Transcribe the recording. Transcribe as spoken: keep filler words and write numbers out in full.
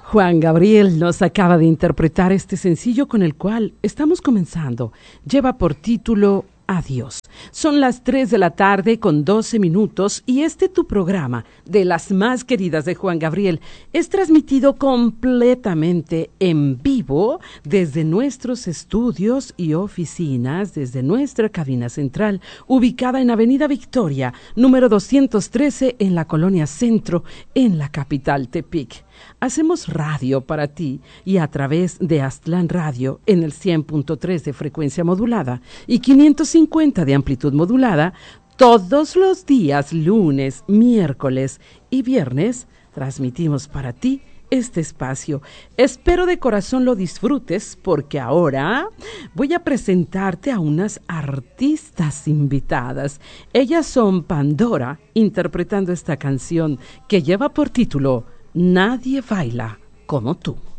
Juan Gabriel nos acaba de interpretar este sencillo con el cual estamos comenzando. Lleva por título Adiós. Son las tres de la tarde con doce minutos y este tu programa de las más queridas de Juan Gabriel es transmitido completamente en vivo desde nuestros estudios y oficinas, desde nuestra cabina central ubicada en Avenida Victoria, número doscientos trece en la Colonia Centro, en la capital Tepic. Hacemos radio para ti y a través de Aztlán Radio en el cien punto tres de frecuencia modulada y quinientos cincuenta de amplitud modulada todos los días lunes, miércoles y viernes. Transmitimos para ti este espacio. Espero de corazón lo disfrutes porque ahora voy a presentarte a unas artistas invitadas. Ellas son Pandora interpretando esta canción que lleva por título Nadie baila como tú.